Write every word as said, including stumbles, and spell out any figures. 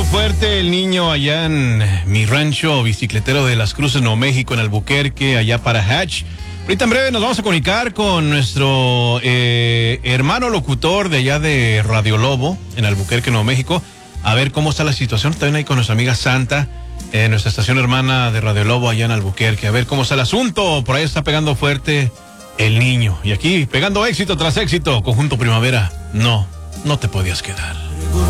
pegando fuerte el niño allá en mi rancho bicicletero de Las Cruces, Nuevo México, en Albuquerque, allá para Hatch. Ahorita en breve nos vamos a comunicar con nuestro eh, hermano locutor de allá de Radio Lobo, en Albuquerque, Nuevo México, a ver cómo está la situación. También ahí con nuestra amiga Santa, eh, nuestra estación hermana de Radio Lobo allá en Albuquerque, a ver cómo está el asunto. Por ahí está pegando fuerte el niño. Y aquí, pegando éxito tras éxito, Conjunto Primavera, no, no te podías quedar.